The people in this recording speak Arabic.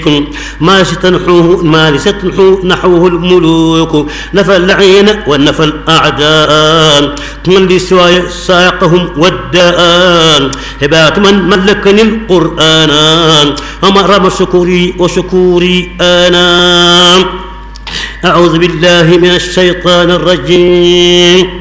ما لستنحوه نحوه الملوك، نفى اللعين ونفى الأعداء، من لسواي ساقهم والداء، هبات من ملكني القرآن، ومرم شكوري وشكوري أنا. أعوذ بالله من الشيطان الرجيم.